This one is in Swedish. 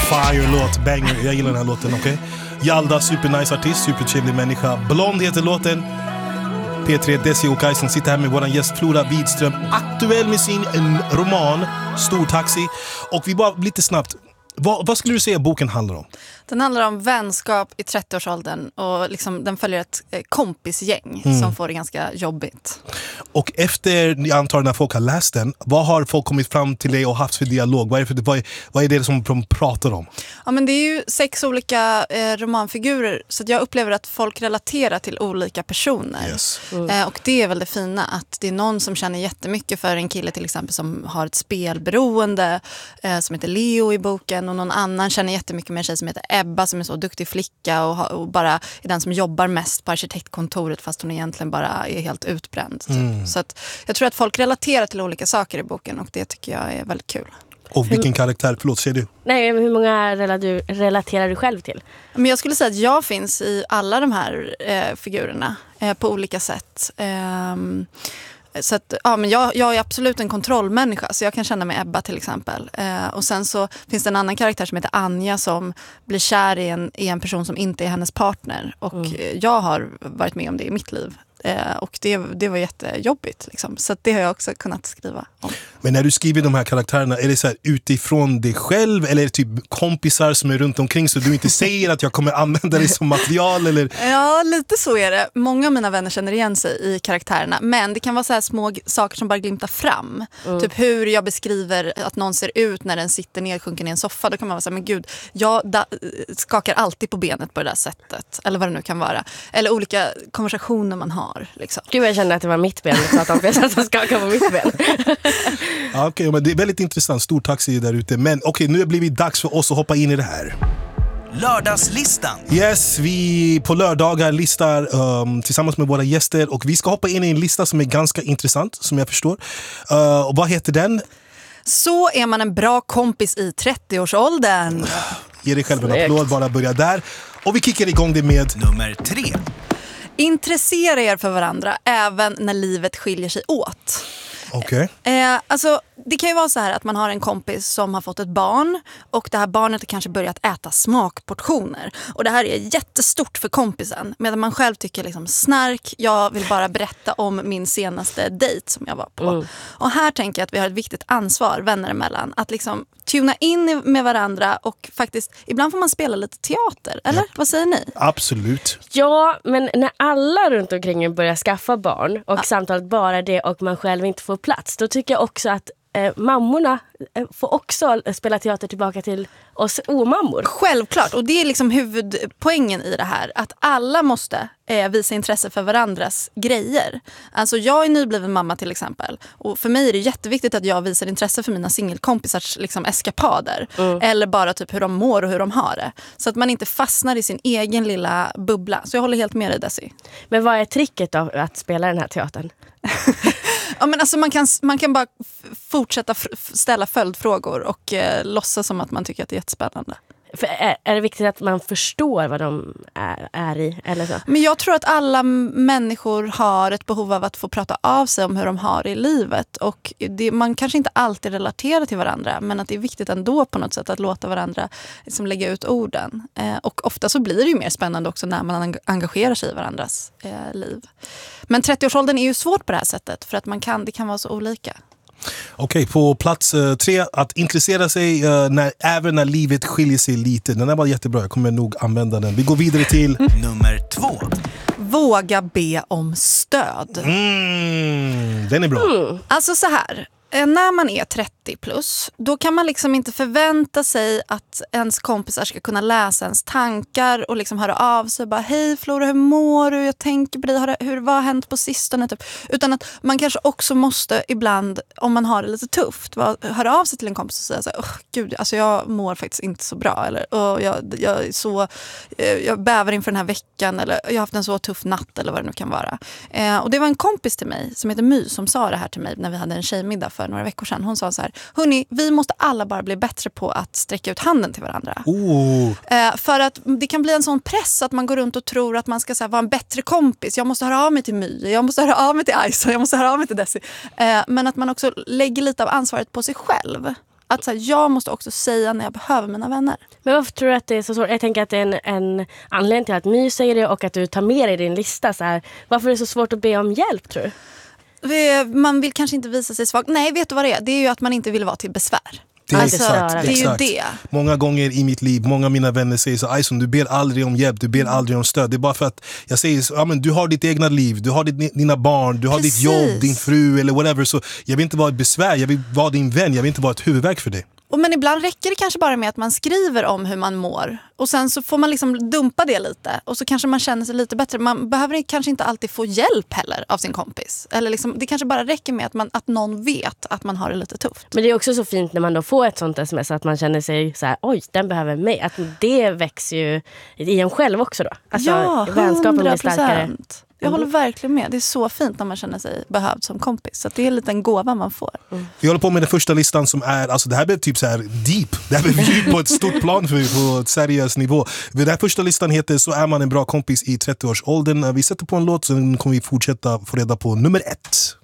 Fire-låt, banger. Jag gillar den här låten, okej? Jalda, supernice artist, supertrevlig människa. Blond heter låten. P3, Desi och Kajsen sitter här med våran gäst Flora Widström. Aktuell med sin roman Stor taxi. Och vi bara lite snabbt. Vad skulle du säga boken handlar om? Den handlar om vänskap i 30-årsåldern och liksom, den följer ett kompisgäng som får det ganska jobbigt. Och efter, jag antar när folk har läst den, vad har folk kommit fram till dig och haft för dialog? Vad är det som de pratar om? Ja, men det är ju 6 olika romanfigurer, så att jag upplever att folk relaterar till olika personer. Yes. Och det är väl det fina, att det är någon som känner jättemycket för en kille till exempel som har ett spelberoende som heter Leo i boken, och någon annan känner jättemycket med en tjej som heter Ebba som är så duktig flicka och bara är den som jobbar mest på arkitektkontoret fast hon egentligen bara är helt utbränd. Typ. Så att jag tror att folk relaterar till olika saker i boken och det tycker jag är väldigt kul. Och vilken karaktär, förlåt, ser du? Nej, hur många relaterar du själv till? Men jag skulle säga att jag finns i alla de här figurerna på olika sätt. Så att, ja, men jag är absolut en kontrollmänniska, så jag kan känna mig Ebba till exempel. Och sen så finns det en annan karaktär som heter Anja som blir kär i en person som inte är hennes partner. Och jag har varit med om det i mitt liv. Och det var jättejobbigt liksom. Så att det har jag också kunnat skriva om. Men när du skriver de här karaktärerna, är det så här utifrån dig själv eller är det typ kompisar som är runt omkring så du inte säger att jag kommer använda det som material? Eller? Ja, lite så är det. Många av mina vänner känner igen sig i karaktärerna, men det kan vara så här små saker som bara glimtar fram. Typ hur jag beskriver att någon ser ut när den sitter nedsjunken i en soffa. Då kan man vara så här, men gud, jag skakar alltid på benet på det där sättet. Eller vad det nu kan vara. Eller olika konversationer man har. Liksom. Gud, jag kände att det var mitt ben så att de som skakar på mitt ben. Ja, okej, men det är väldigt intressant. Stor taxi där ute. Men okej, nu har det blivit dags för oss att hoppa in i det här. Lördagslistan. Yes, vi på lördagar listar tillsammans med våra gäster. Och vi ska hoppa in i en lista som är ganska intressant, som jag förstår. Och vad heter den? Så är man en bra kompis i 30-årsåldern. Ge dig själv en applåd, bara börja där. Och vi kickar igång det med Nummer 3. Intressera er för varandra även när livet skiljer sig åt. Okej. Alltså, det kan ju vara så här att man har en kompis som har fått ett barn och det här barnet har kanske börjat äta smakportioner. Och det här är jättestort för kompisen, medan man själv tycker liksom, snark, jag vill bara berätta om min senaste dejt som jag var på. Och här tänker jag att vi har ett viktigt ansvar vänner emellan att liksom tuna in med varandra och faktiskt, ibland får man spela lite teater, eller? Vad säger ni? Absolut. Ja, men när alla runt omkring en börjar skaffa barn och samtalet bara det och man själv inte får plats, då tycker jag också att mammorna får också spela teater tillbaka till oss omammor. Självklart, och det är liksom huvudpoängen i det här. Att alla måste visa intresse för varandras grejer. Alltså jag är nybliven mamma till exempel. Och för mig är det jätteviktigt att jag visar intresse för mina singelkompisars liksom, eskapader. Eller bara typ hur de mår och hur de har det. Så att man inte fastnar i sin egen lilla bubbla. Så jag håller helt med dig, Desi. Men vad är tricket av att spela den här teatern? Ja, men alltså man kan bara fortsätta ställa följdfrågor och låtsas som att man tycker att det är jättespännande. För är det viktigt att man förstår vad de är i? Eller så? Men jag tror att alla människor har ett behov av att få prata av sig om hur de har det i livet. Och man kanske inte alltid relaterar till varandra, men att det är viktigt ändå på något sätt att låta varandra liksom lägga ut orden. Och ofta så blir det ju mer spännande också när man engagerar sig i varandras liv. Men 30-årsåldern är ju svårt på det här sättet för att det kan vara så olika. Okej, på plats 3, att intressera sig även när livet skiljer sig lite. Den där var jättebra, jag kommer nog använda den. Vi går vidare till Nummer 2. Våga be om stöd. Den är bra. Alltså så här, när man är 30 plus, då kan man liksom inte förvänta sig att ens kompisar ska kunna läsa ens tankar och liksom höra av sig och bara, hej Flora, hur mår du? Jag tänker på dig, vad har hänt på sistone? Typ. Utan att man kanske också måste ibland, om man har det lite tufft, höra av sig till en kompis och säga så här, gud, alltså jag mår faktiskt inte så bra. Eller jag bävar inför den här veckan, eller jag har haft en så tuff natt, eller vad det nu kan vara. Och det var en kompis till mig som heter My som sa det här till mig när vi hade en tjejmiddag för några veckor sedan. Hon sa så här, hörni, vi måste alla bara bli bättre på att sträcka ut handen till varandra. För att det kan bli en sån press att man går runt och tror att man ska så här, vara en bättre kompis. Jag måste höra av mig till My, jag måste höra av mig till Aisa, jag måste höra av mig till Desi. Men att man också lägger lite av ansvaret på sig själv. Att så här, jag måste också säga när jag behöver mina vänner. Men varför tror du att det är så svårt? Jag tänker att det är en anledning till att My säger det och att du tar med dig din lista. Så här. Varför är det så svårt att be om hjälp, tror du? Man vill kanske inte visa sig svag. Nej, vet du vad det är? Det är ju att man inte vill vara till besvär. Det är, det är ju det. Många gånger i mitt liv, många av mina vänner säger så: Ison, du ber aldrig om hjälp, du ber aldrig om stöd. Det är bara för att jag säger, ja, men du har ditt egna liv, du har dina barn, du har ditt jobb, din fru eller whatever. Så jag vill inte vara ett besvär, jag vill vara din vän, jag vill inte vara ett huvudvärk för dig. Men ibland räcker det kanske bara med att man skriver om hur man mår. Och sen så får man liksom dumpa det lite. Och så kanske man känner sig lite bättre. Man behöver kanske inte alltid få hjälp heller av sin kompis. Eller liksom, det kanske bara räcker med att någon vet att man har det lite tufft. Men det är också så fint när man då får ett sånt sms att man känner sig så här: oj, den behöver mig. Att det växer ju i en själv också då. Alltså, ja, vänskapen blir starkare. Jag håller verkligen med. Det är så fint när man känner sig behövd som kompis. Så det är en liten gåva man får. Vi håller på med den första listan som är, alltså det här blir typ så här deep. Det här blir djup på ett stort plan på ett seriös nivå. Den här första listan heter Så är man en bra kompis i 30-årsåldern. Vi sätter på en låt, sen kommer vi fortsätta få reda på nummer 1.